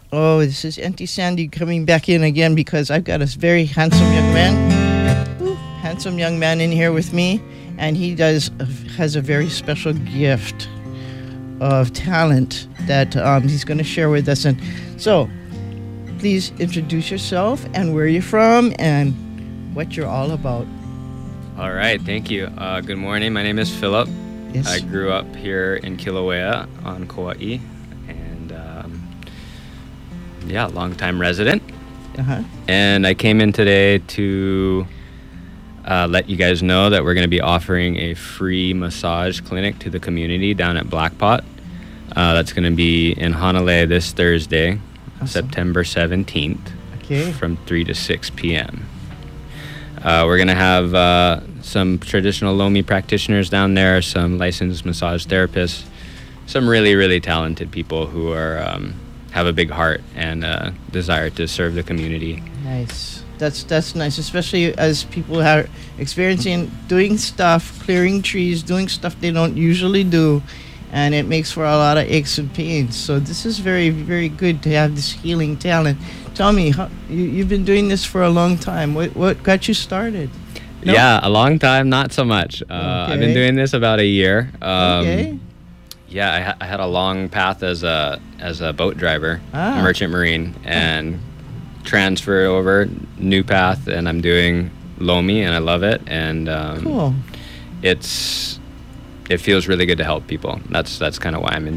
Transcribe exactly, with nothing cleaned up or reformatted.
Oh, this is Auntie Sandy coming back in again because I've got a very handsome young man, Ooh, handsome young man in here with me, and he does has a very special gift of talent that um, he's going to share with us. And so, please introduce yourself and where you're from and what you're all about. All right, thank you. Uh, good morning. My name is Philip. Yes. I grew up here in Kilauea on Kauai, and um, yeah, longtime resident. Uh-huh. And I came in today to uh, let you guys know that we're going to be offering a free massage clinic to the community down at Blackpot. Uh, that's going to be in Hanalei this Thursday, Awesome. September seventeenth, Okay. from three to six p.m. Uh, we're going to have uh, some traditional Lomi practitioners down there, some licensed massage therapists, some really, really talented people who are um, have a big heart and uh, desire to serve the community. Nice. That's that's nice, especially as people are experiencing doing stuff, clearing trees, doing stuff they don't usually do, and it makes for a lot of aches and pains. So this is very, very good to have this healing talent. Tell me, how, you, you've been doing this for a long time. What what got you started? No? Yeah, a long time, not so much. Uh, Okay. I've been doing this about a year. Um, Okay. Yeah, I, ha- I had a long path as a as a boat driver, Ah. merchant marine, and transferred over new path, and I'm doing Lomi, and I love it. And um, Cool. it's it feels really good to help people. That's that's kind of why I'm in